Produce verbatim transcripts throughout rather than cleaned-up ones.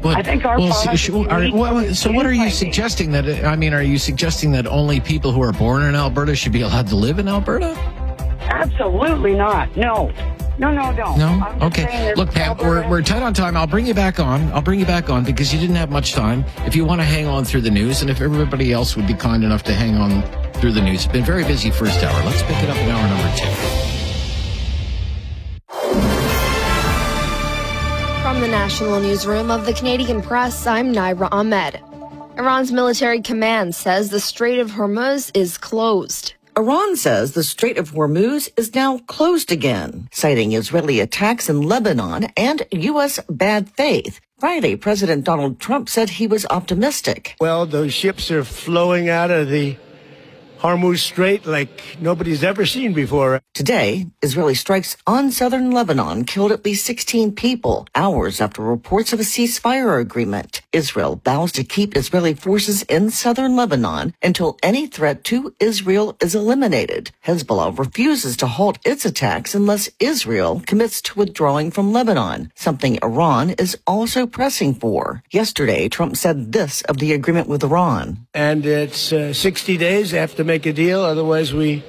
But, I think our well, pause so, are, well, so what are you suggesting? That I mean, are you suggesting that only people who are born in Alberta should be allowed to live in Alberta? Absolutely not. No. No, no, no. No? Okay. Look, Pam, we're, we're tight on time. I'll bring you back on. I'll bring you back on because you didn't have much time. If you want to hang on through the news, and if everybody else would be kind enough to hang on through the news. It's been very busy first hour. Let's pick it up in hour number two. From the National Newsroom of the Canadian Press, I'm Naira Ahmed. Iran's military command says the Strait of Hormuz is closed. Iran says the Strait of Hormuz is now closed again, citing Israeli attacks in Lebanon and U S bad faith. Friday, President Donald Trump said he was optimistic. Well, those ships are flowing out of the Hormuz Strait like nobody's ever seen before. Today, Israeli strikes on southern Lebanon killed at least sixteen people, hours after reports of a ceasefire agreement. Israel vows to keep Israeli forces in southern Lebanon until any threat to Israel is eliminated. Hezbollah refuses to halt its attacks unless Israel commits to withdrawing from Lebanon, something Iran is also pressing for. Yesterday, Trump said this of the agreement with Iran. And it's uh, sixty days after make a deal, otherwise we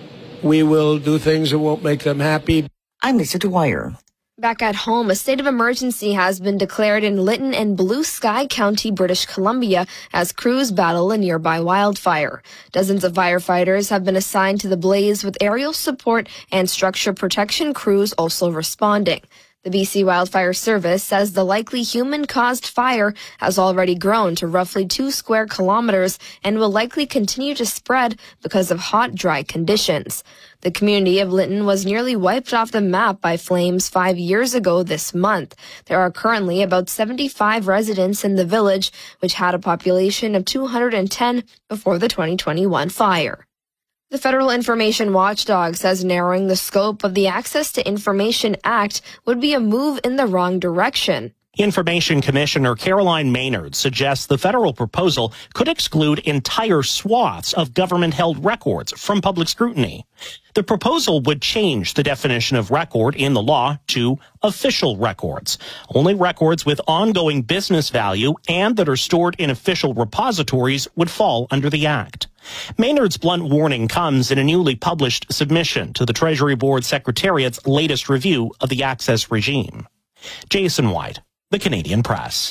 we will do things that won't make them happy. I'm Lisa Dwyer. Back at home, a state of emergency has been declared in Lytton and Blue Sky County, British Columbia, as crews battle a nearby wildfire. Dozens of firefighters have been assigned to the blaze, with aerial support and structure protection crews also responding. The B C Wildfire Service says the likely human-caused fire has already grown to roughly two square kilometers and will likely continue to spread because of hot, dry conditions. The community of Lytton was nearly wiped off the map by flames five years ago this month. There are currently about seventy-five residents in the village, which had a population of two hundred ten before the twenty twenty-one fire. The Federal Information Watchdog says narrowing the scope of the Access to Information Act would be a move in the wrong direction. Information Commissioner Caroline Maynard suggests the federal proposal could exclude entire swaths of government-held records from public scrutiny. The proposal would change the definition of record in the law to official records. Only records with ongoing business value and that are stored in official repositories would fall under the Act. Maynard's blunt warning comes in a newly published submission to the Treasury Board Secretariat's latest review of the access regime. Jason White, The Canadian Press.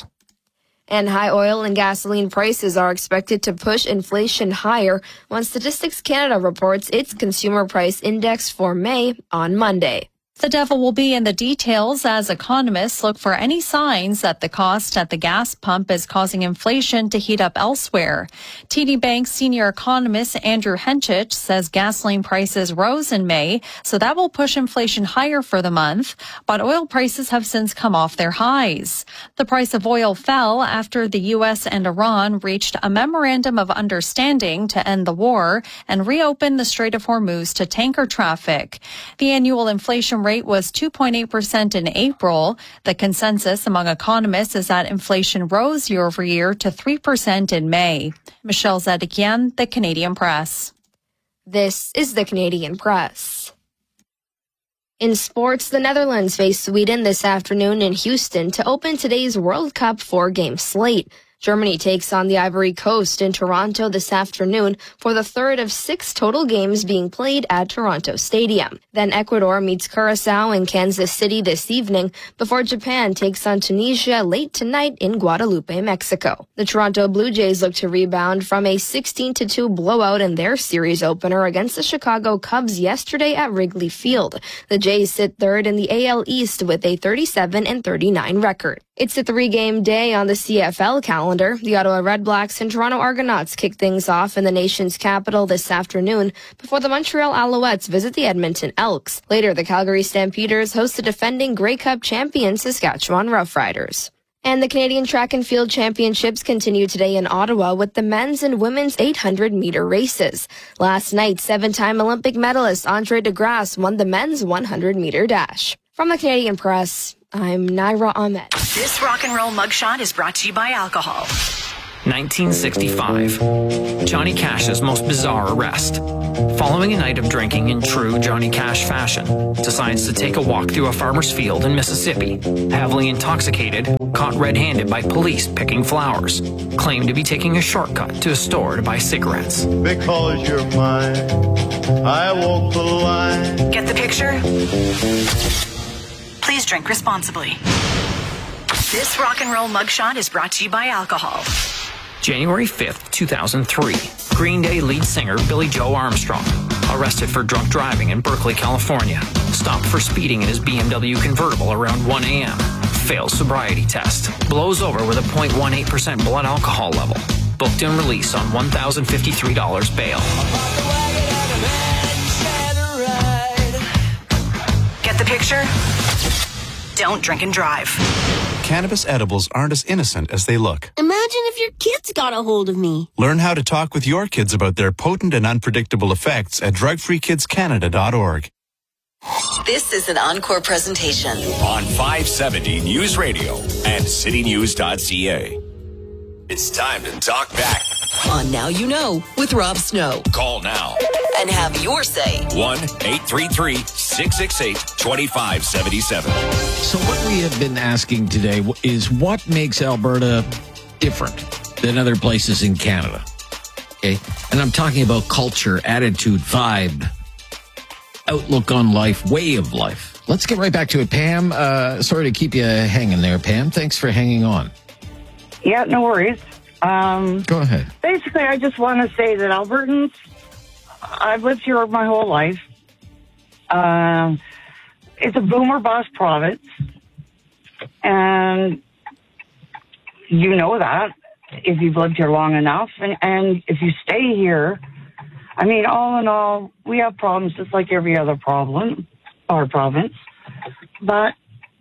And high oil and gasoline prices are expected to push inflation higher when Statistics Canada reports its consumer price index for May on Monday. The devil will be in the details as economists look for any signs that the cost at the gas pump is causing inflation to heat up elsewhere. T D Bank's senior economist Andrew Henchich says gasoline prices rose in May, so that will push inflation higher for the month, but oil prices have since come off their highs. The price of oil fell after the U S and Iran reached a memorandum of understanding to end the war and reopen the Strait of Hormuz to tanker traffic. The annual inflation rate rate was two point eight percent in April. The consensus among economists is that inflation rose year over year to three percent in May. Michelle Zedekian, The Canadian Press. This is The Canadian Press. In sports, the Netherlands face Sweden this afternoon in Houston to open today's World Cup four-game slate. Germany takes on the Ivory Coast in Toronto this afternoon for the third of six total games being played at Toronto Stadium. Then Ecuador meets Curacao in Kansas City this evening before Japan takes on Tunisia late tonight in Guadalupe, Mexico. The Toronto Blue Jays look to rebound from a sixteen to two blowout in their series opener against the Chicago Cubs yesterday at Wrigley Field. The Jays sit third in the A L East with a thirty-seven and thirty-nine record. It's a three-game day on the C F L calendar. The Ottawa Redblacks and Toronto Argonauts kick things off in the nation's capital this afternoon before the Montreal Alouettes visit the Edmonton Elks. Later, the Calgary Stampeders host the defending Grey Cup champion Saskatchewan Roughriders. And the Canadian Track and Field Championships continue today in Ottawa with the men's and women's eight hundred meter races. Last night, seven-time Olympic medalist Andre DeGrasse won the men's one hundred meter dash. From the Canadian Press, I'm Naira Ahmed. This rock and roll mugshot is brought to you by alcohol. nineteen sixty-five. Johnny Cash's most bizarre arrest. Following a night of drinking in true Johnny Cash fashion, decides to take a walk through a farmer's field in Mississippi. Heavily intoxicated, caught red-handed by police picking flowers. Claimed to be taking a shortcut to a store to buy cigarettes. Because you're mine, I walk the line. Get the picture? Please drink responsibly. This rock and roll mugshot is brought to you by alcohol. January fifth, two thousand three. Green Day lead singer Billy Joe Armstrong arrested for drunk driving in Berkeley, California. Stopped for speeding in his B M W convertible around one a.m. Fails sobriety test. Blows over with a zero point one eight percent blood alcohol level. Booked and released on one thousand fifty-three dollars bail. Get the picture? Don't drink and drive. Cannabis edibles aren't as innocent as they look. Imagine if your kids got a hold of me. Learn how to talk with your kids about their potent and unpredictable effects at drug free kids canada dot org. This is an encore presentation on five seventy News Radio and city news dot c a. It's time to talk back on Now You Know with Rob Snow. Call now and have your say. one eight three three, six six eight, two five seven seven. So what we have been asking today is what makes Alberta different than other places in Canada? Okay, and I'm talking about culture, attitude, vibe, outlook on life, way of life. Let's get right back to it. Pam, uh, sorry to keep you hanging there, Pam. Thanks for hanging on. Yeah, no worries. Um, Go ahead. Basically, I just want to say that Albertans, I've lived here my whole life. Um, it's a boomer bust province, and you know that if you've lived here long enough, and, and if you stay here, I mean, all in all, we have problems just like every other problem, our province, but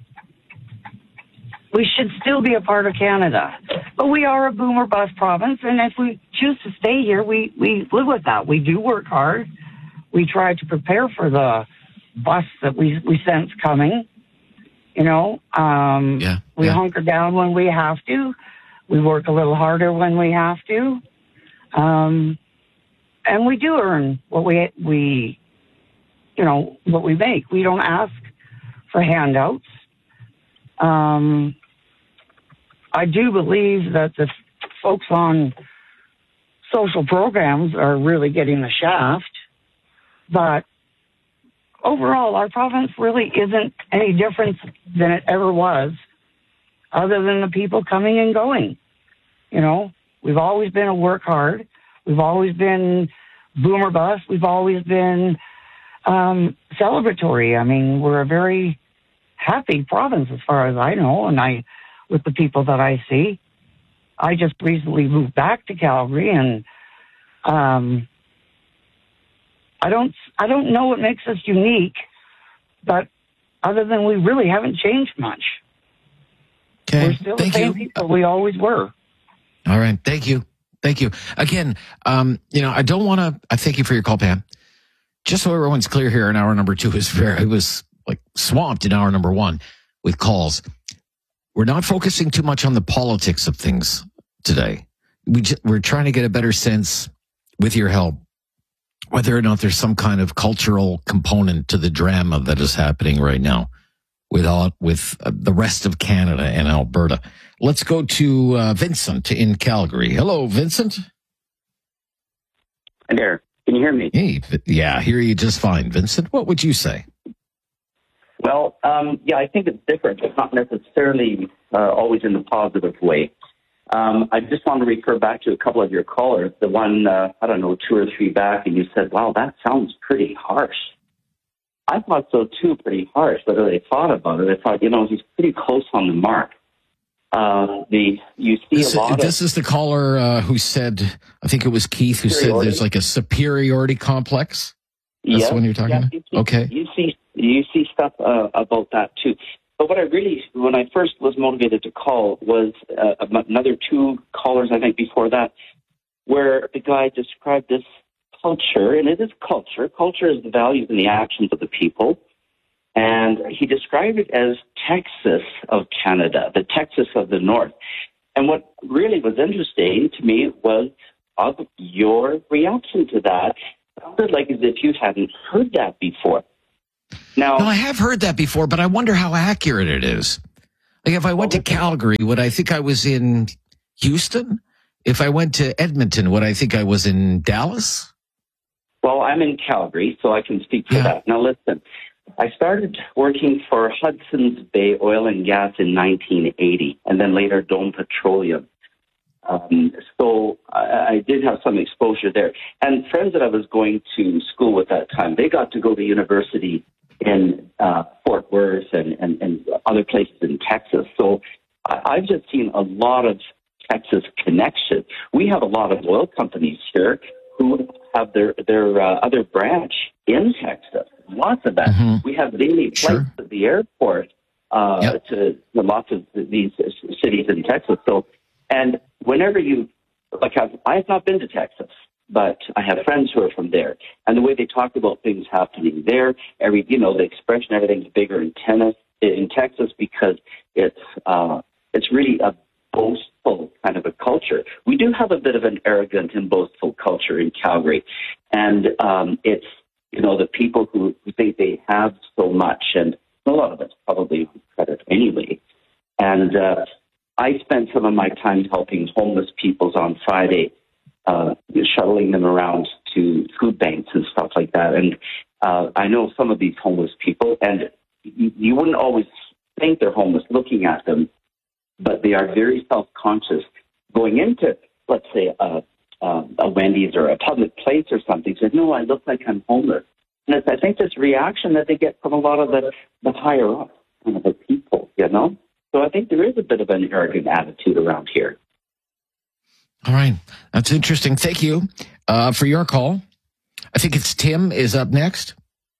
we should still be a part of Canada. But we are a boomer bust province, and if we choose to stay here, we, we live with that. We do work hard. We try to prepare for the bust that we, we sense coming. You know, um, yeah, we yeah. hunker down when we have to. We work a little harder when we have to. Um, and we do earn what we, we, you know, what we make. We don't ask for handouts. Um, I do believe that the f- folks on social programs are really getting the shaft, but overall, our province really isn't any different than it ever was, other than the people coming and going. You know, we've always been a work hard. We've always been boomer bust. We've always been um, celebratory. I mean, we're a very happy province as far as I know, and I, with the people that I see. I just recently moved back to Calgary, and um, I don't, I don't know what makes us unique, but other than we really haven't changed much. Okay, we're still thank the same you. people we always were. All right, thank you, thank you again. Um, you know, I don't want to. I thank you for your call, Pam. Just so everyone's clear here, in hour number two is very. It was like swamped in hour number one with calls. We're not focusing too much on the politics of things today. We just, we're trying to get a better sense, with your help, whether or not there's some kind of cultural component to the drama that is happening right now with all, with uh, the rest of Canada and Alberta. Let's go to uh, Vincent in Calgary. Hello, Vincent. Hi there. Can you hear me? Hey, yeah, I hear you just fine. Vincent, what would you say? Well, um, yeah, I think it's different. It's not necessarily uh, always in the positive way. Um, I just want to refer back to a couple of your callers. The one, uh, I don't know, two or three back, and you said, wow, that sounds pretty harsh. I thought so, too, pretty harsh. But as I thought about it, I thought, you know, he's pretty close on the mark. Uh, the you see this, a lot this of... is the caller uh, who said, I think it was Keith, who said there's like a superiority complex? That's yes, the one you're talking yes, about? You see, okay. You see, you see stuff uh, about that, too. But what I really, when I first was motivated to call, was uh, another two callers, I think, before that, where the guy described this culture, and it is culture. Culture is the values and the actions of the people. And he described it as Texas of Canada, the Texas of the North. And what really was interesting to me was of your reaction to that. It sounded like as if you hadn't heard that before. Now, no, I have heard that before, but I wonder how accurate it is. Like if I went to Calgary, would I think I was in Houston? If I went to Edmonton, would I think I was in Dallas? Well, I'm in Calgary, so I can speak for yeah. that. Now, listen, I started working for Hudson's Bay Oil and Gas in nineteen eighty, and then later Dome Petroleum. Um, so I, I did have some exposure there. And friends that I was going to school with at that time, they got to go to university in uh, Fort Worth and, and, and other places in Texas. So I, I've just seen a lot of Texas connection. We have a lot of oil companies here who have their, their uh, other branch in Texas. Lots of that. Mm-hmm. We have daily flights sure. at the airport uh, yep. to, to lots of these cities in Texas. So, and whenever you, like, I've, I have not been to Texas, but I have friends who are from there. And the way they talk about things happening there, every, you know, the expression, everything's bigger in tennis, in Texas because it's, uh, it's really a boastful kind of a culture. We do have a bit of an arrogant and boastful culture in Calgary. And um, it's, you know, the people who, who think they have so much, and a lot of it's probably credit anyway. And uh, I spent some of my time helping homeless people on Friday, uh, shuttling them around to food banks and stuff like that. And uh, I know some of these homeless people, and you, you wouldn't always think they're homeless looking at them, but they are very self-conscious going into, let's say, a, a, a Wendy's or a public place or something. Said, no, I look like I'm homeless. And it's, I think this reaction that they get from a lot of the, the higher up kind of the people, you know? So I think there is a bit of an arrogant attitude around here. All right. That's interesting. Thank you uh, for your call. I think it's Tim is up next.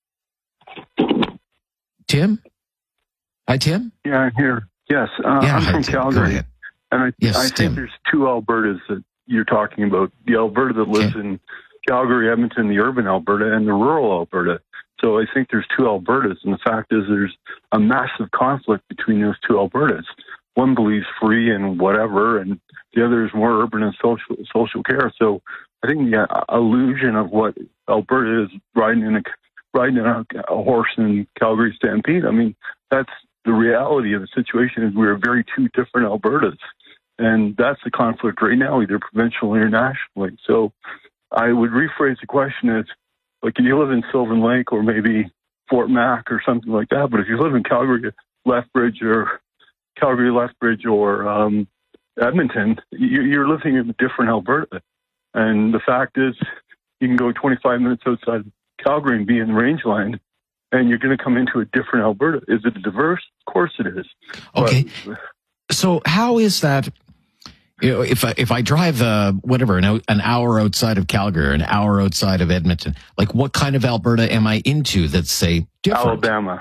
Tim? Hi, Tim? Yeah, I'm here. Yes, uh, yeah, I'm hi, from Tim. Calgary. And I, yes, I think Tim. there's two Albertas that you're talking about. The Alberta that lives okay. in Calgary, Edmonton, the urban Alberta, and the rural Alberta. So I think there's two Albertas, and the fact is there's a massive conflict between those two Albertas. One believes free and whatever, and the other is more urban and social social care. So I think the illusion of what Alberta is riding in a riding in a, a horse in Calgary Stampede. I mean, that's the reality of the situation. Is we're very two different Albertas, and that's the conflict right now, either provincially or nationally. So I would rephrase the question as, like, if you live in Sylvan Lake or maybe Fort Mac or something like that, but if you live in Calgary, Lethbridge or Calgary, Lethbridge or um, Edmonton, you're living in a different Alberta. And the fact is, you can go twenty-five minutes outside Calgary and be in the rangeland, and you're going to come into a different Alberta. Is it diverse? Of course it is. Okay. But, so how is that? You know, if I, if I drive uh, whatever an, an hour outside of Calgary, or an hour outside of Edmonton, like what kind of Alberta am I into that's, say, different? Alabama.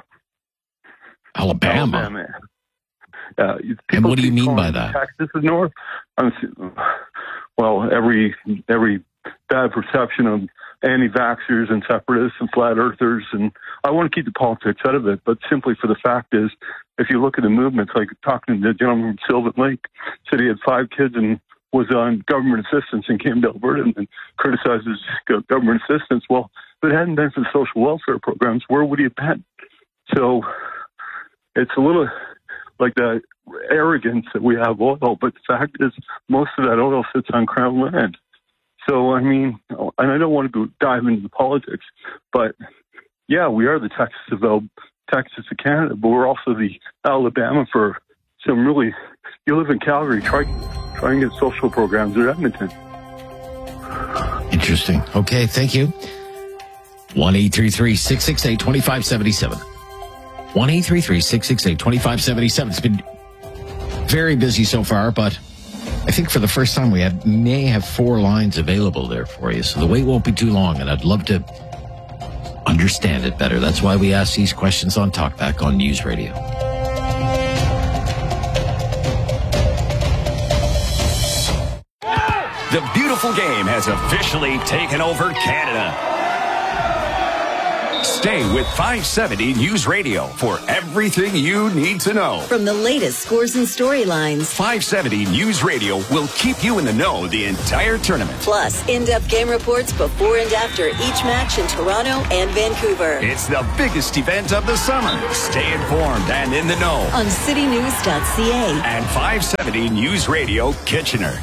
Alabama. Alabama. Uh, and what do you mean by that? Texas is north. Well, every every bad perception of anti-vaxxers and separatists and flat earthers, and I want to keep the politics out of it, but simply for the fact is, if you look at the movements, like talking to the gentleman from Sylvan Lake, said he had five kids and was on government assistance and came to Alberta and criticizes government assistance. Well, if it hadn't been for the social welfare programs, where would he have been? So it's a little like that arrogance that we have oil, but the fact is most of that oil sits on Crown land. So, I mean, and I don't want to go dive into the politics, but yeah, we are the Texas of El- Texas of Canada, but we're also the Alabama for some really, you live in Calgary, try, try and get social programs at Edmonton. Interesting. Okay, thank you. one eight three three, six six eight, two five seven seven. one eight three three, six six eight, two five seven seven. It's been very busy so far, but I think for the first time we had, may have four lines available there for you. So the wait won't be too long, and I'd love to understand it better. That's why we ask these questions on Talkback on News Radio. The beautiful game has officially taken over Canada. Stay with five seventy News Radio for everything you need to know. From the latest scores and storylines, five seventy News Radio will keep you in the know the entire tournament. Plus, in-depth game reports before and after each match in Toronto and Vancouver. It's the biggest event of the summer. Stay informed and in the know on city news dot c a and five seventy News Radio Kitchener.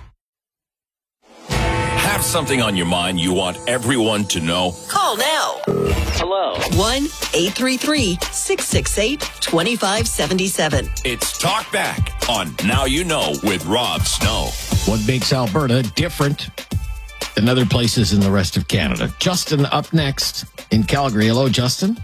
Have something on your mind you want everyone to know? Call now. Hello. one eight three three, six six eight, two five seven seven. It's Talk Back on Now You Know with Rob Snow. What makes Alberta different than other places in the rest of Canada? Justin up next in Calgary. Hello, Justin.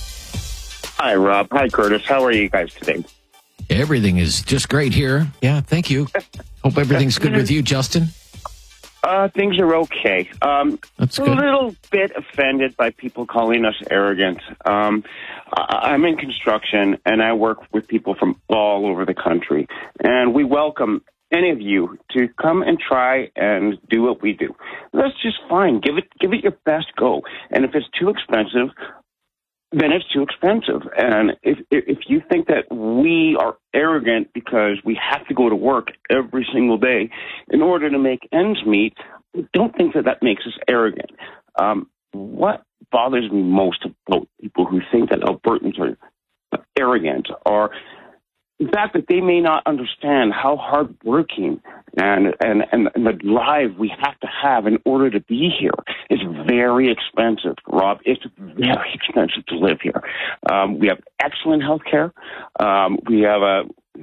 Hi, Rob. Hi, Curtis. How are you guys today? Everything is just great here. Yeah, thank you. Hope everything's good with you, Justin. Uh, things are okay. Um, That's a good. little bit offended by people calling us arrogant. Um, I- I'm in construction, and I work with people from all over the country, and we welcome any of you to come and try and do what we do. That's just fine. Give it, give it your best go. And if it's too expensive, then it's too expensive. And if if you think that we are arrogant because we have to go to work every single day in order to make ends meet, don't think that that makes us arrogant. Um, what bothers me most about people who think that Albertans are arrogant are the fact that they may not understand how hardworking and, and, and, and the drive we have to have in order to be here is very expensive, Rob. It's very expensive to live here. Um, we have excellent health care. Um, we have a,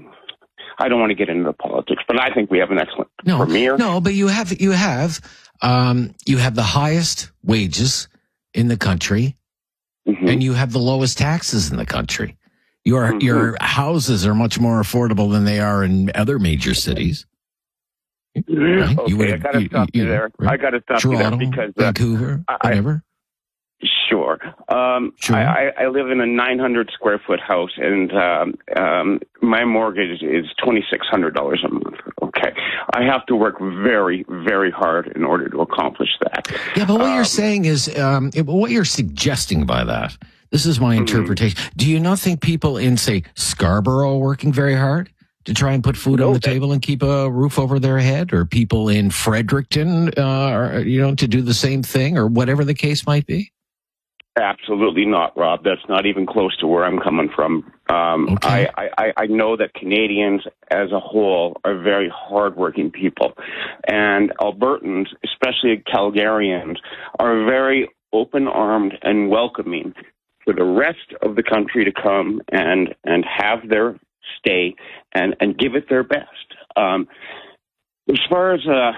I don't want to get into the politics, but I think we have an excellent No, premier. no, but you have, you have, um, you have the highest wages in the country, mm-hmm. and you have the lowest taxes in the country. Your mm-hmm. your houses are much more affordable than they are in other major cities. Right? Okay, you would I got to stop you, you there. Right? I got to stop Toronto, you there because uh, Vancouver, I, whatever. Sure. Um, sure. I, I live in a nine hundred square foot house, and um, um, my mortgage is twenty-six hundred dollars a month. Okay. I have to work very, very hard in order to accomplish that. Yeah, but what um, you're saying is, um, what you're suggesting by that, this is my interpretation. Mm-hmm. Do you not think people in, say, Scarborough are working very hard to try and put food no, on the that, table and keep a roof over their head? Or people in Fredericton, uh, are, you know, to do the same thing, or whatever the case might be? Absolutely not, Rob. That's not even close to where I'm coming from. Um, okay. I, I, I know that Canadians as a whole are very hardworking people. And Albertans, especially Calgarians, are very open-armed and welcoming for the rest of the country to come and, and have their stay and, and give it their best. Um, as far as... Uh,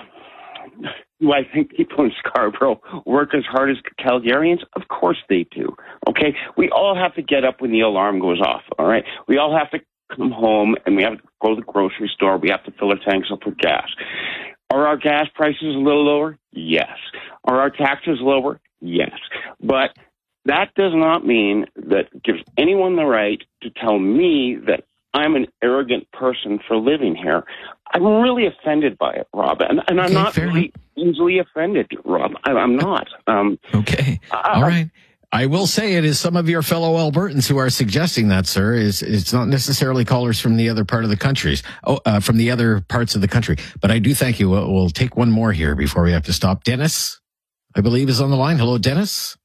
Do I think people in Scarborough work as hard as Calgarians? Of course they do. Okay? We all have to get up when the alarm goes off, all right? We all have to come home and we have to go to the grocery store. We have to fill our tanks up with gas. Are our gas prices a little lower? Yes. Are our taxes lower? Yes. But that does not mean that gives anyone the right to tell me that I'm an arrogant person for living here. I'm really offended by it, Rob, and, and I'm okay, not really enough. easily offended, Rob. I, I'm not. Um, okay, all I, right. I will say it is some of your fellow Albertans who are suggesting that, sir. Is it's not necessarily callers from the other part of the countries, oh, uh, from the other parts of the country. But I do thank you. We'll, we'll take one more here before we have to stop. Dennis, I believe, is on the line. Hello, Dennis.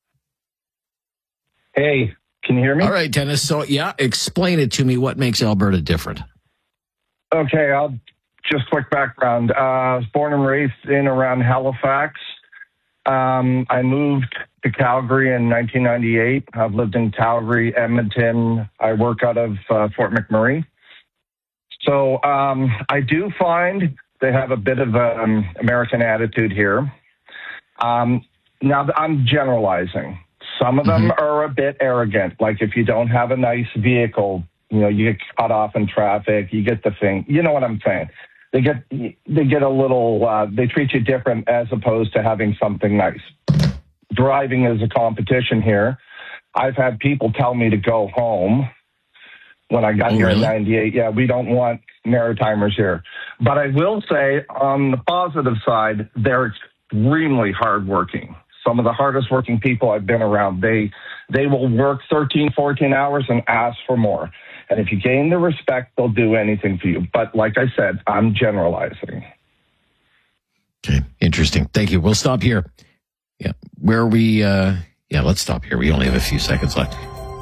Hey. Can you hear me? All right, Dennis. So, yeah, explain it to me. What makes Alberta different? Okay, I'll just quick background. Uh, I was born and raised in around Halifax. Um, I moved to Calgary in nineteen ninety-eight. I've lived in Calgary, Edmonton. I work out of uh, Fort McMurray. So um, I do find they have a bit of an um, American attitude here. Um, now, I'm generalizing. Some of them mm-hmm. are a bit arrogant. Like if you don't have a nice vehicle, you know, you get cut off in traffic, you get the thing. You know what I'm saying? They get they get a little, uh, they treat you different as opposed to having something nice. Driving is a competition here. I've had people tell me to go home when I got oh, here really? in ninety-eight. Yeah, we don't want Maritimers here. But I will say on the positive side, they're extremely hardworking. some of the hardest working people I've been around. They they will work thirteen, fourteen hours and ask for more. And if you gain the respect, they'll do anything for you. But like I said, I'm generalizing. Okay, interesting. Thank you. We'll stop here. Yeah, where we, uh, yeah, let's stop here. We only have a few seconds left.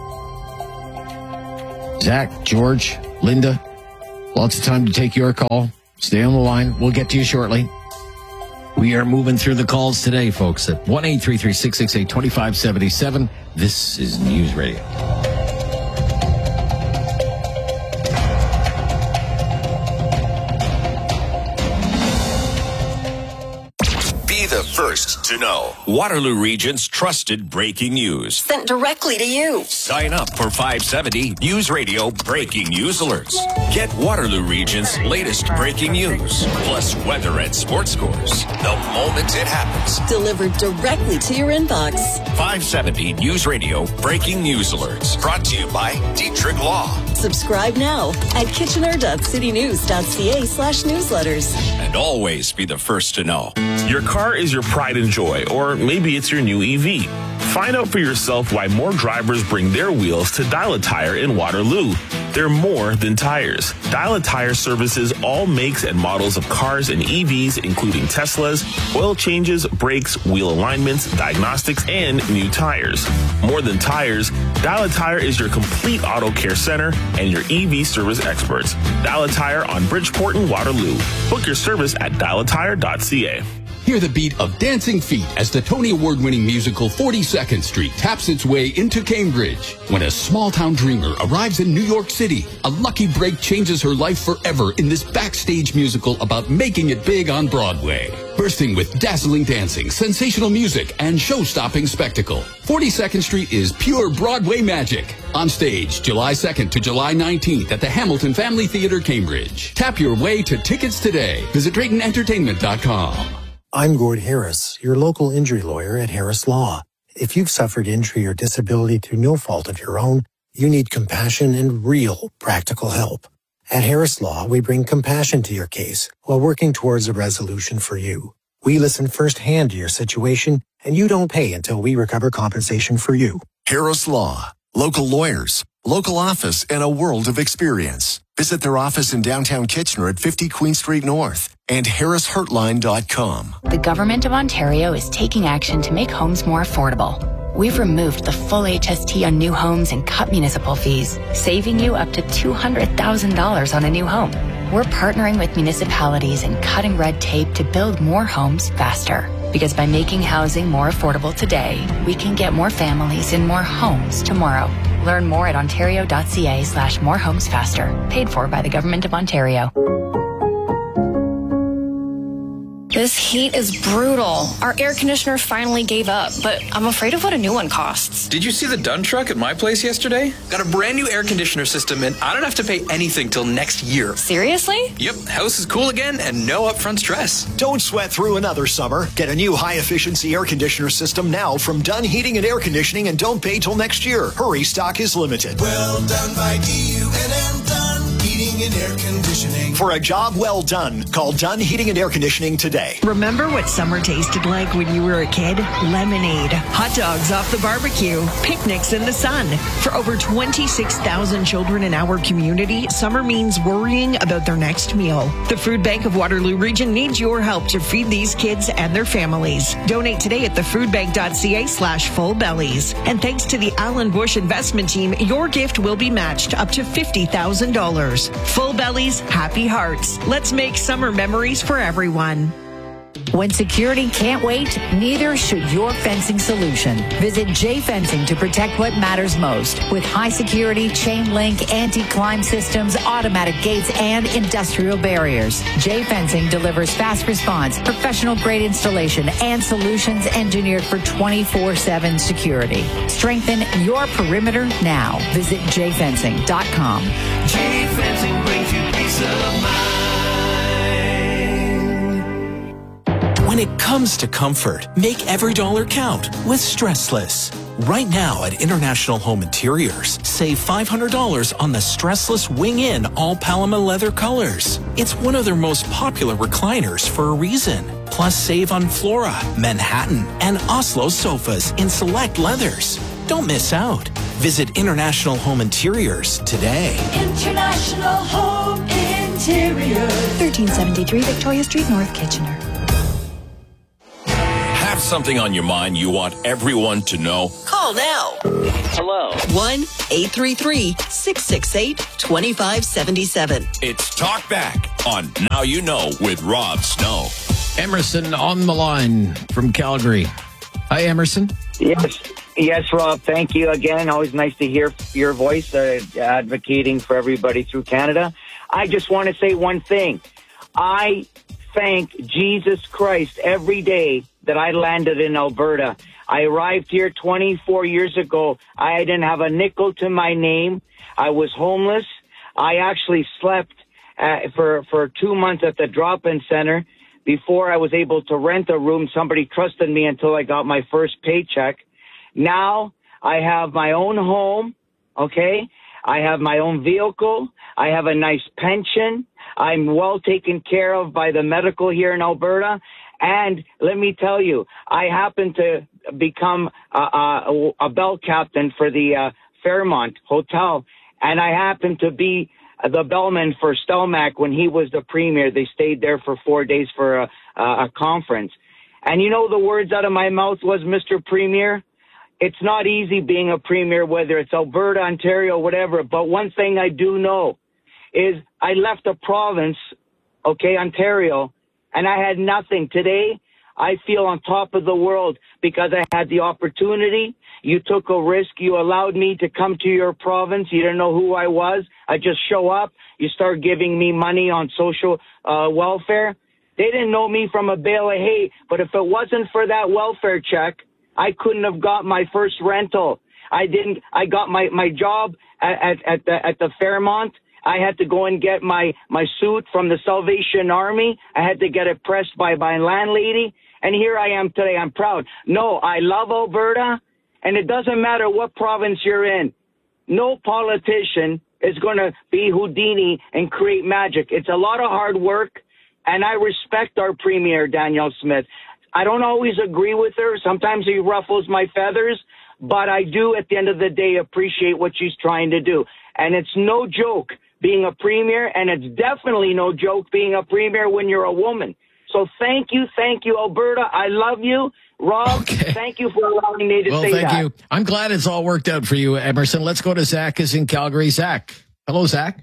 Zach, George, Linda, lots of time to take your call. Stay on the line. We'll get to you shortly. We are moving through the calls today, folks, at one eight three three, six six eight, two five seven seven. This is News Radio. Be the first to know Waterloo Region's trusted breaking news. Sent directly to you. Sign up for five seventy News Radio Breaking News Alerts. Get Waterloo Region's latest breaking news, plus weather and sports scores the moment it happens. Delivered directly to your inbox. five seventy News Radio Breaking News Alerts. Brought to you by Dietrich Law. Subscribe now at kitchener.citynews.ca slash newsletters. And always be the first to know. Your car is your pride and joy, or maybe it's your new E V. Find out for yourself why more drivers bring their wheels to Dial a Tire in Waterloo. They're more than tires. Dial a Tire services all makes and models of cars and E Vs, including Teslas, oil changes, brakes, wheel alignments, diagnostics, and new tires. More than tires, Dial a Tire is your complete auto care center and your E V service experts. Dial a Tire on Bridgeport and Waterloo. Book your service at dial a tire dot c a. Hear the beat of Dancing Feet as the Tony Award-winning musical forty-second Street taps its way into Cambridge. When a small-town dreamer arrives in New York City, a lucky break changes her life forever in this backstage musical about making it big on Broadway. Bursting with dazzling dancing, sensational music, and show-stopping spectacle, forty-second Street is pure Broadway magic. On stage, July second to July nineteenth at the Hamilton Family Theater, Cambridge. Tap your way to tickets today. Visit Drayton Entertainment dot com. I'm Gord Harris, your local injury lawyer at Harris Law. If you've suffered injury or disability through no fault of your own, you need compassion and real practical help. At Harris Law, we bring compassion to your case while working towards a resolution for you. We listen firsthand to your situation, and you don't pay until we recover compensation for you. Harris Law. Local lawyers, local office, and a world of experience. Visit their office in downtown Kitchener at fifty Queen Street North and harris heartline dot com. The Government of Ontario is taking action to make homes more affordable. We've removed the full H S T on new homes and cut municipal fees, saving you up to two hundred thousand dollars on a new home. We're partnering with municipalities and cutting red tape to build more homes faster. Because by making housing more affordable today, we can get more families in more homes tomorrow. Learn more at ontario.ca slash more homes faster. Paid for by the Government of Ontario. This heat is brutal. Our air conditioner finally gave up, but I'm afraid of what a new one costs. Did you see the Dunn truck at my place yesterday? Got a brand new air conditioner system, and I don't have to pay anything till next year. Seriously? Yep, house is cool again and no upfront stress. Don't sweat through another summer. Get a new high-efficiency air conditioner system now from Dunn Heating and Air Conditioning, and don't pay till next year. Hurry, stock is limited. Well done by D U N M Dunn Heating and Air Conditioning. For a job well done, call Dunn Heating and Air Conditioning today. Remember what summer tasted like when you were a kid? Lemonade, hot dogs off the barbecue, picnics in the sun. For over twenty-six thousand children in our community, summer means worrying about their next meal. The Food Bank of Waterloo Region needs your help to feed these kids and their families. Donate today at thefoodbank.ca slash full bellies. And thanks to the Alan Bush investment team, your gift will be matched up to fifty thousand dollars. Full bellies, happy hearts. Let's make summer memories for everyone. When security can't wait, neither should your fencing solution. Visit J Fencing to protect what matters most. With high security, chain link, anti-climb systems, automatic gates, and industrial barriers. J Fencing delivers fast response, professional grade installation, and solutions engineered for twenty-four seven security. Strengthen your perimeter now. Visit j fencing dot com. J Fencing brings you peace of mind. When it comes to comfort, make every dollar count with Stressless. Right now at International Home Interiors, save five hundred dollars on the Stressless Wing-In all Paloma leather colors. It's one of their most popular recliners for a reason. Plus, save on Flora, Manhattan, and Oslo sofas in select leathers. Don't miss out. Visit International Home Interiors today. International Home Interiors. thirteen seventy-three Victoria Street, North Kitchener. Have something on your mind you want everyone to know? Call now. Hello. one eight three three, six six eight, two five seven seven. It's Talk Back on Now You Know with Rob Snow. Emerson on the line from Calgary. Hi, Emerson. Yes. Yes, Rob. Thank you again. Always nice to hear your voice uh, advocating for everybody through Canada. I just want to say one thing. I thank Jesus Christ every day that I landed in Alberta. I arrived here twenty-four years ago. I didn't have a nickel to my name. I was homeless. I actually slept uh, for, for two months at the drop-in center before I was able to rent a room. Somebody trusted me until I got my first paycheck. Now I have my own home, okay? I have my own vehicle. I have a nice pension. I'm well taken care of by the medical here in Alberta. And let me tell you, I happen to become a, a, a bell captain for the uh, Fairmont Hotel, and I happen to be the bellman for Stelmach when he was the premier. They stayed there for four days for a, a conference. And you know the words out of my mouth was, Mister Premier, it's not easy being a premier, whether it's Alberta, Ontario, whatever. But one thing I do know is I left a province, okay, Ontario, and I had nothing. Today, I feel on top of the world because I had the opportunity. You took a risk. You allowed me to come to your province. You didn't know who I was. I just show up. You start giving me money on social uh, welfare. They didn't know me from a bale of hay, but if it wasn't for that welfare check, I couldn't have got my first rental. I didn't. I got my, my job at, at, at the at the Fairmont. I had to go and get my, my suit from the Salvation Army. I had to get it pressed by my landlady. And here I am today. I'm proud. No, I love Alberta, and it doesn't matter what province you're in. No politician is going to be Houdini and create magic. It's a lot of hard work, and I respect our Premier, Danielle Smith. I don't always agree with her. Sometimes he ruffles my feathers, but I do, at the end of the day, appreciate what she's trying to do. And it's no joke being a premier, and it's definitely no joke being a premier when you're a woman. So thank you, thank you, Alberta. I love you. Rob, okay. Thank you for allowing me to well, say that. Well, thank you. I'm glad it's all worked out for you, Emerson. Let's go to Zach is in Calgary. Zach. Hello, Zach.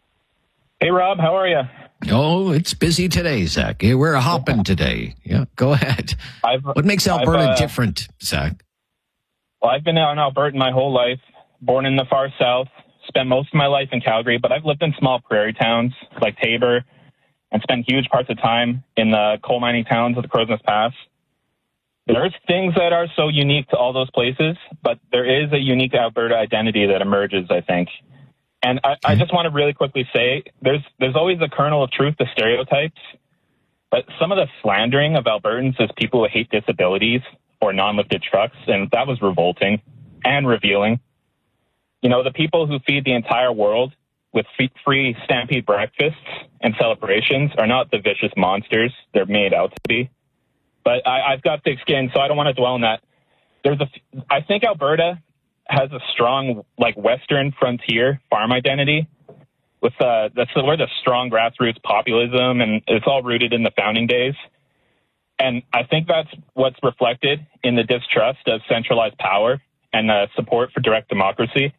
Hey, Rob. How are you? Oh, it's busy today, Zach. We're hopping today. Yeah, go ahead. I've, what makes Alberta uh, different, Zach? Well, I've been out in Alberta my whole life, born in the far south, spent most of my life in Calgary, but I've lived in small prairie towns like Taber and spent huge parts of time in the coal mining towns of the Crowsnest Pass. There's things that are so unique to all those places, but there is a unique Alberta identity that emerges, I think. And I, I just want to really quickly say, there's there's always a kernel of truth to stereotypes, but some of the slandering of Albertans as people who hate disabilities or non-lifted trucks, and that was revolting and revealing. You know, the people who feed the entire world with free Stampede breakfasts and celebrations are not the vicious monsters they're made out to be. But I, I've got thick skin, so I don't want to dwell on that. There's a, I think Alberta has a strong, like, Western frontier farm identity. With uh, that's where the strong grassroots populism, and it's all rooted in the founding days. And I think that's what's reflected in the distrust of centralized power and the support for direct democracy.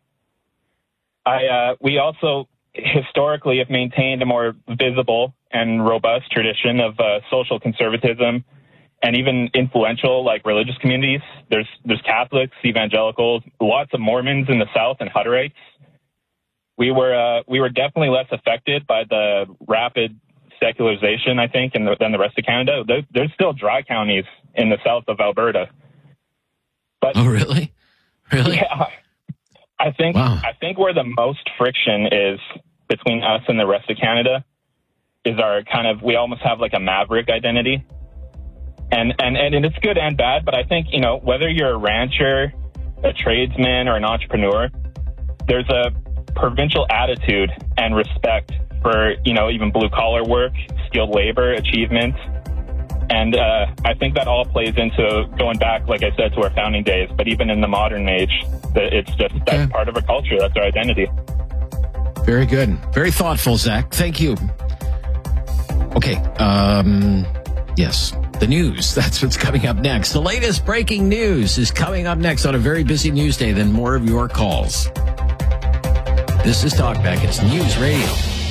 I uh, we also historically have maintained a more visible and robust tradition of uh, social conservatism, and even influential, like, religious communities. There's there's Catholics, evangelicals, lots of Mormons in the South, and Hutterites. We were uh, we were definitely less affected by the rapid secularization, I think, in the, than the rest of Canada. There, there's still dry counties in the south of Alberta. But oh, really? Really? Yeah. I think wow. I think where the most friction is between us and the rest of Canada is our kind of, we almost have like a maverick identity. And, and, and it's good and bad, but I think, you know, whether you're a rancher, a tradesman, or an entrepreneur, there's a provincial attitude and respect for, you know, even blue collar work, skilled labor, achievements. And uh, I think that all plays into going back, like I said, to our founding days. But even in the modern age, it's just that's okay. Part of our culture. That's our identity. Very good. Very thoughtful, Zach. Thank you. Okay. Um, yes. The news. That's what's coming up next. The latest breaking news is coming up next on a very busy news day. Then more of your calls. This is Talkback. It's News Radio.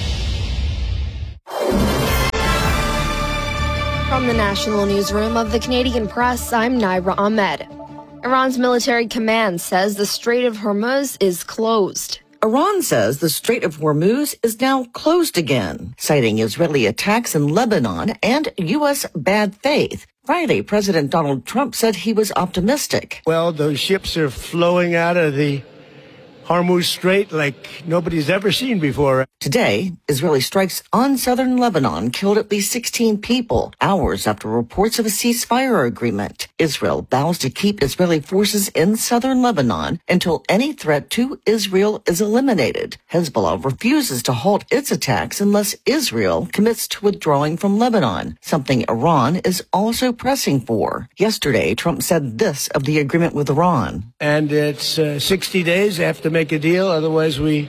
From the National Newsroom of the Canadian Press, I'm Naira Ahmed. Iran's military command says the Strait of Hormuz is closed. Iran says the Strait of Hormuz is now closed again, citing Israeli attacks in Lebanon and U S bad faith. Friday, President Donald Trump said he was optimistic. Well, those ships are flowing out of the Hormuz Strait like nobody's ever seen before. Today, Israeli strikes on southern Lebanon killed at least sixteen people, hours after reports of a ceasefire agreement. Israel vows to keep Israeli forces in southern Lebanon until any threat to Israel is eliminated. Hezbollah refuses to halt its attacks unless Israel commits to withdrawing from Lebanon, something Iran is also pressing for. Yesterday, Trump said this of the agreement with Iran. And it's uh, sixty days after make a deal, otherwise we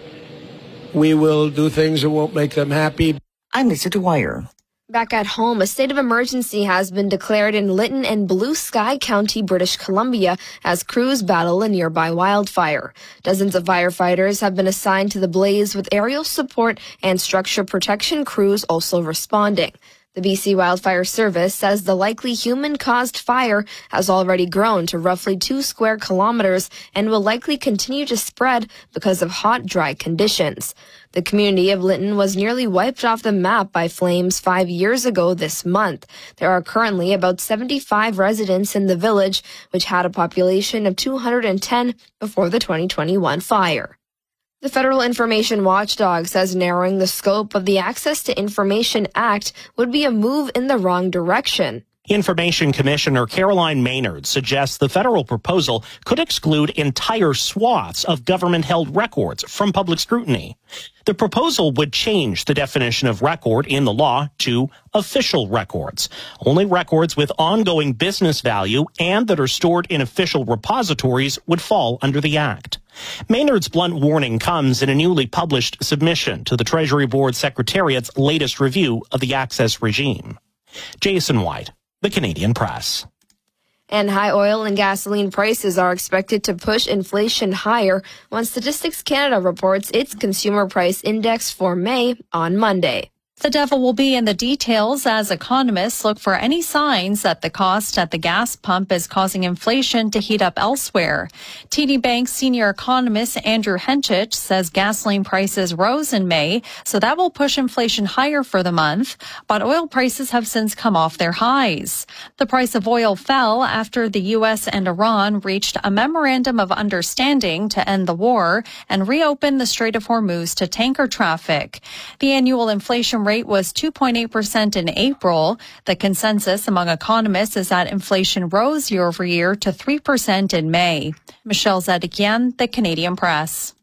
we will do things that won't make them happy. I'm Lisa Dwyer. Back at home, a state of emergency has been declared in Lytton and Blue Sky County, British Columbia, as crews battle a nearby wildfire. Dozens of firefighters have been assigned to the blaze, with aerial support and structure protection crews also responding. The B C Wildfire Service says the likely human-caused fire has already grown to roughly two square kilometers and will likely continue to spread because of hot, dry conditions. The community of Lytton was nearly wiped off the map by flames five years ago this month. There are currently about seventy-five residents in the village, which had a population of two hundred ten before the twenty twenty-one fire. The Federal Information Watchdog says narrowing the scope of the Access to Information Act would be a move in the wrong direction. Information Commissioner Caroline Maynard suggests the federal proposal could exclude entire swaths of government-held records from public scrutiny. The proposal would change the definition of record in the law to official records. Only records with ongoing business value and that are stored in official repositories would fall under the Act. Maynard's blunt warning comes in a newly published submission to the Treasury Board Secretariat's latest review of the access regime. Jason White, The Canadian Press. And high oil and gasoline prices are expected to push inflation higher when Statistics Canada reports its consumer price index for May on Monday. The devil will be in the details as economists look for any signs that the cost at the gas pump is causing inflation to heat up elsewhere. T D Bank's senior economist Andrew Henchich says gasoline prices rose in May, so that will push inflation higher for the month, but oil prices have since come off their highs. The price of oil fell after the U S and Iran reached a memorandum of understanding to end the war and reopen the Strait of Hormuz to tanker traffic. The annual inflation rate rate was two point eight percent in April. The consensus among economists is that inflation rose year over year to three percent in May. Michelle Zedekian, The Canadian Press.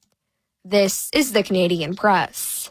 This is The Canadian Press.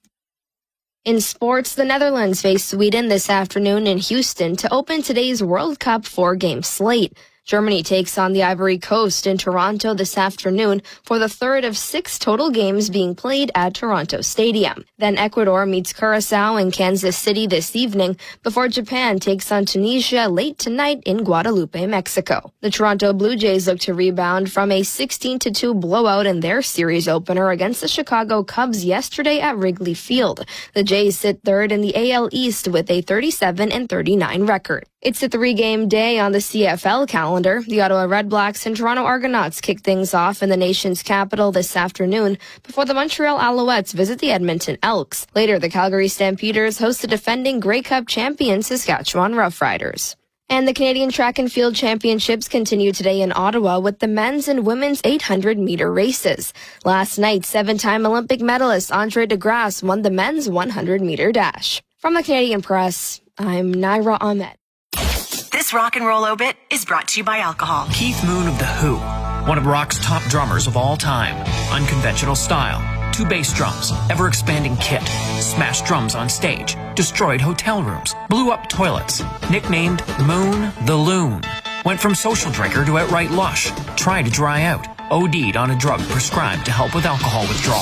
In sports, the Netherlands face Sweden this afternoon in Houston to open today's World Cup four-game slate. Germany takes on the Ivory Coast in Toronto this afternoon for the third of six total games being played at Toronto Stadium. Then Ecuador meets Curacao in Kansas City this evening before Japan takes on Tunisia late tonight in Guadalupe, Mexico. The Toronto Blue Jays look to rebound from a sixteen to two blowout in their series opener against the Chicago Cubs yesterday at Wrigley Field. The Jays sit third in the A L East with a thirty-seven and thirty-nine record. It's a three-game day on the C F L calendar. The Ottawa Redblacks and Toronto Argonauts kick things off in the nation's capital this afternoon before the Montreal Alouettes visit the Edmonton Elks. Later, the Calgary Stampeders host the defending Grey Cup champion Saskatchewan Roughriders. And the Canadian Track and Field Championships continue today in Ottawa with the men's and women's eight hundred meter races. Last night, seven-time Olympic medalist Andre DeGrasse won the men's one hundred meter dash. From the Canadian Press, I'm Naira Ahmed. This rock and roll obit is brought to you by alcohol. Keith Moon of The Who, one of rock's top drummers of all time. Unconventional style, two bass drums, ever-expanding kit, smashed drums on stage, destroyed hotel rooms, blew up toilets, nicknamed Moon the Loon, went from social drinker to outright lush, tried to dry out, O D'd on a drug prescribed to help with alcohol withdrawal.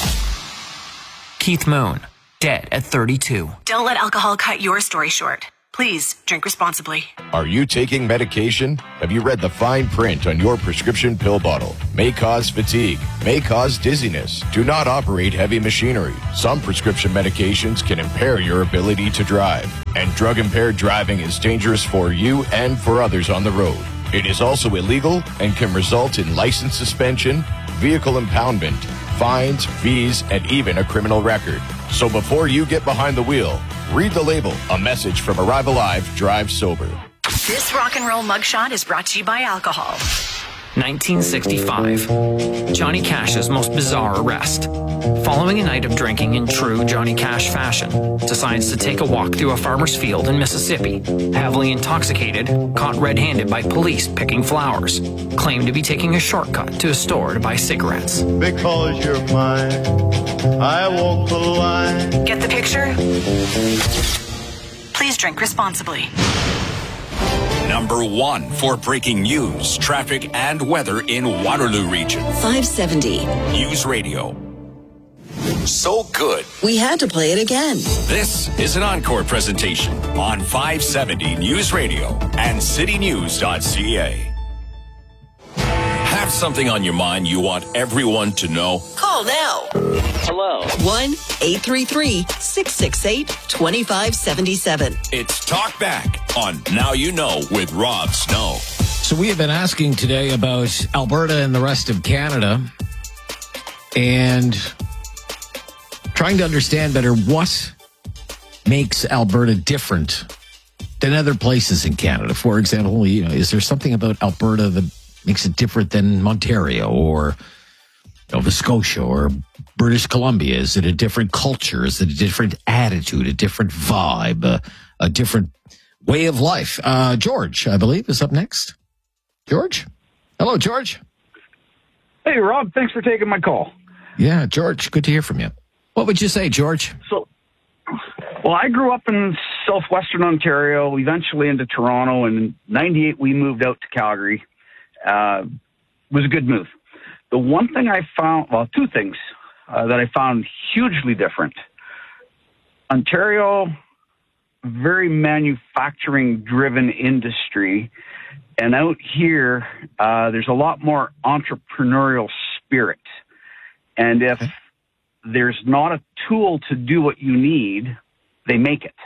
Keith Moon, dead at thirty-two. Don't let alcohol cut your story short. Please drink responsibly. Are you taking medication? Have you read the fine print on your prescription pill bottle? May cause fatigue, may cause dizziness. Do not operate heavy machinery. Some prescription medications can impair your ability to drive. And drug-impaired driving is dangerous for you and for others on the road. It is also illegal and can result in license suspension, vehicle impoundment, fines, fees, and even a criminal record. So before you get behind the wheel, read the label. A message from Arrive Alive, Drive Sober. This rock and roll mugshot is brought to you by alcohol. nineteen sixty-five. Johnny Cash's most bizarre arrest. Following a night of drinking in true Johnny Cash fashion, decides to take a walk through a farmer's field in Mississippi. Heavily intoxicated, caught red-handed by police picking flowers. Claimed to be taking a shortcut to a store to buy cigarettes. Because you're mine, I walk the line. Get the picture? Please drink responsibly. Number one for breaking news, traffic, and weather in Waterloo Region. five seventy. News Radio. So good. We had to play it again. This is an encore presentation on five seventy News Radio and city news dot c a. Have something on your mind you want everyone to know? Call now. Hello. one eight three three, six six eight, two five seven seven. It's Talk Back on Now You Know with Rob Snow. So we have been asking today about Alberta and the rest of Canada and trying to understand better what makes Alberta different than other places in Canada. For example, you know, is there something about Alberta that makes it different than Ontario or Nova Scotia or British Columbia? Is it a different culture? Is it a different attitude, a different vibe, a, a different way of life? Uh, George, I believe, is up next. George? Hello, George. Hey, Rob. Thanks for taking my call. Yeah, George, good to hear from you. What would you say, George? So, well, I grew up in southwestern Ontario, eventually into Toronto. And in ninety-eight, we moved out to Calgary. Uh, it was a good move. The one thing I found, well, two things uh, that I found hugely different. Ontario, very manufacturing-driven industry. And out here, uh, there's a lot more entrepreneurial spirit. And if there's not a tool to do what you need, they make it.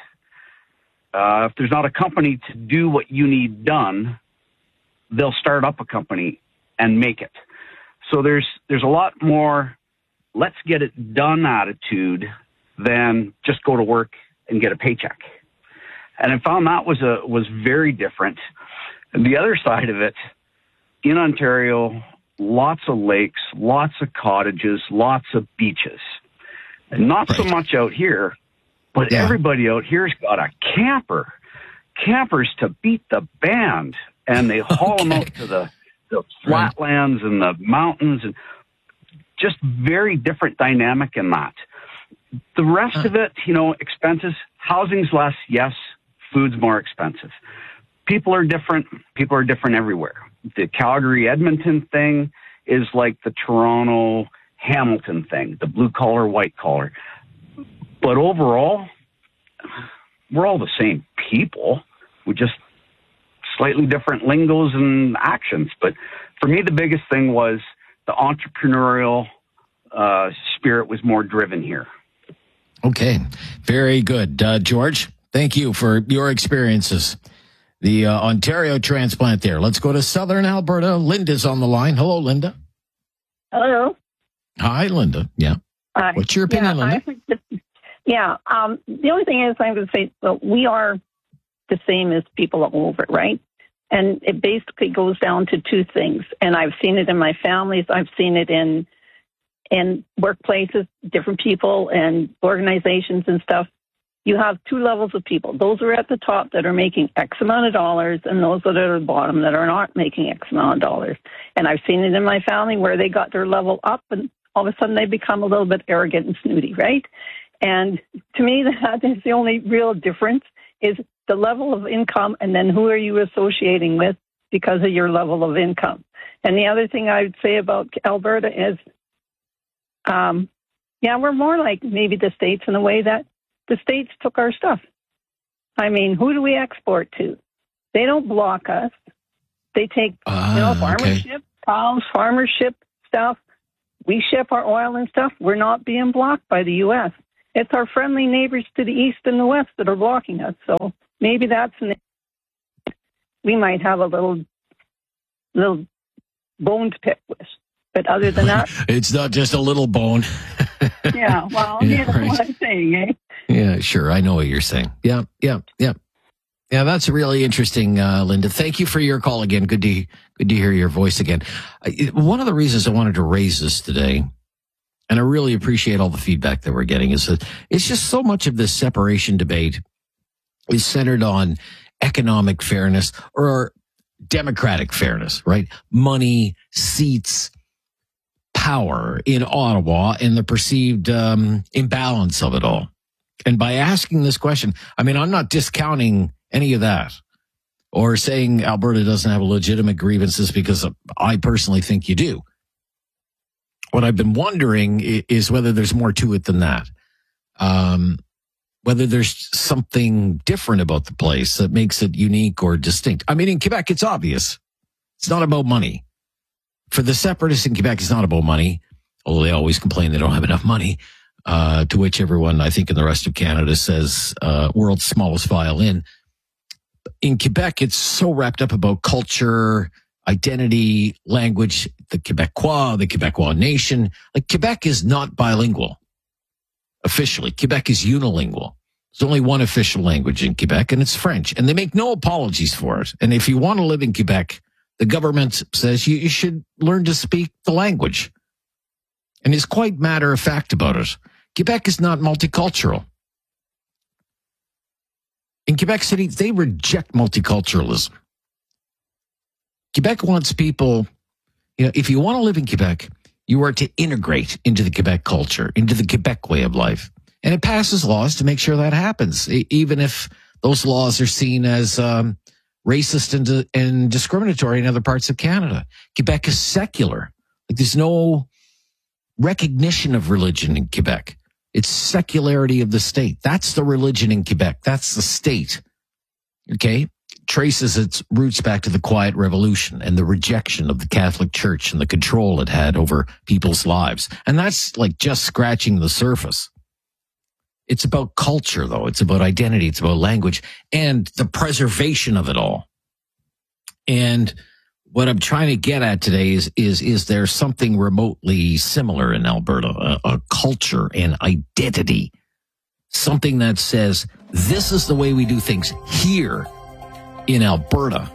Uh, if there's not a company to do what you need done, they'll start up a company and make it. So there's there's a lot more let's get it done attitude than just go to work and get a paycheck. And I found that was a was very different. And the other side of it, in Ontario, lots of lakes, lots of cottages, lots of beaches. And not right. so much out here, but yeah. everybody out here's got a camper. Campers to beat the band. And they haul okay. them out to the, the flatlands right. and the mountains. And just very different dynamic in that. The rest huh. of it, you know, expenses, housing's less, yes. Food's more expensive. People are different. People are different everywhere. The Calgary-Edmonton thing is like the Toronto-Hamilton thing, the blue-collar, white-collar. But overall, we're all the same people. We just slightly different lingos and actions. But for me, the biggest thing was the entrepreneurial uh, spirit was more driven here. Okay. Very good. Uh, George, thank you for your experiences. The uh, Ontario transplant there. Let's go to southern Alberta. Linda's on the line. Hello, Linda. Hello. Hi, Linda. Yeah. Uh, What's your opinion, yeah, Linda? I, yeah. Um, the only thing is I'm going to say, well, we are the same as people all over, right? And it basically goes down to two things. And I've seen it in my families. I've seen it in in workplaces, different people and organizations and stuff. You have two levels of people. Those who are at the top that are making X amount of dollars and those that are at the bottom that are not making X amount of dollars. And I've seen it in my family where they got their level up and all of a sudden they become a little bit arrogant and snooty, right? And to me, that is the only real difference, is the level of income, and then who are you associating with because of your level of income. And the other thing I would say about Alberta is, um, yeah, we're more like maybe the States in the way that the States took our stuff. I mean, who do we export to? They don't block us. They take, ah, you know, farmers okay. ship cows, farmers ship stuff. We ship our oil and stuff. We're not being blocked by the U S. It's our friendly neighbors to the east and the west that are blocking us. So maybe that's an, we might have a little little bone to pick with. But other than that, it's not just a little bone. yeah, well, Yeah, you know right. what I'm saying, eh? Yeah, sure. I know what you're saying. Yeah, yeah, yeah. Yeah, that's really interesting, uh, Linda. Thank you for your call again. Good to good to hear your voice again. I, one of the reasons I wanted to raise this today, and I really appreciate all the feedback that we're getting, is that it's just so much of this separation debate is centered on economic fairness or democratic fairness, right? Money, seats, power in Ottawa, and the perceived um, imbalance of it all. And by asking this question, I mean, I'm not discounting any of that or saying Alberta doesn't have legitimate grievances, because I personally think you do. What I've been wondering is whether there's more to it than that. Um, whether there's something different about the place that makes it unique or distinct. I mean, in Quebec, it's obvious. It's not about money. For the separatists in Quebec, it's not about money, although they always complain they don't have enough money, uh, to which everyone, I think, in the rest of Canada says, uh, world's smallest violin. In Quebec, it's so wrapped up about culture, identity, language, the Quebecois, the Quebecois nation. Like, Quebec is not bilingual. Officially, Quebec is unilingual. There's only one official language in Quebec, and it's French. And they make no apologies for it. And if you want to live in Quebec, the government says you, you should learn to speak the language. And is quite matter of fact about it. Quebec is not multicultural. In Quebec City, they reject multiculturalism. Quebec wants people, you know, if you want to live in Quebec, you are to integrate into the Quebec culture, into the Quebec way of life. And it passes laws to make sure that happens, even if those laws are seen as um, racist and, and discriminatory in other parts of Canada. Quebec is secular. Like, there's no recognition of religion in Quebec. It's secularity of the state. That's the religion in Quebec. That's the state. Okay? Traces its roots back to the Quiet Revolution and the rejection of the Catholic Church and the control it had over people's lives. And that's like just scratching the surface. It's about culture, though. It's about identity. It's about language and the preservation of it all. And what I'm trying to get at today is, is, is there something remotely similar in Alberta, a, a culture and identity, something that says, this is the way we do things here in Alberta?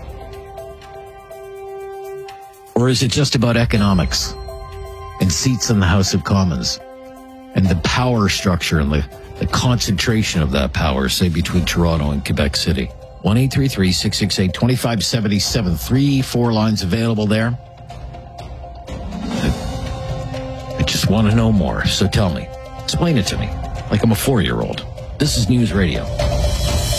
Or is it just about economics and seats in the House of Commons and the power structure and the, the concentration of that power, say, between Toronto and Quebec City? one eight three three, six six eight, two five seven seven. Three, four lines available there. I, I just want to know more, so tell me. Explain it to me like I'm a four-year-old. This is News Radio.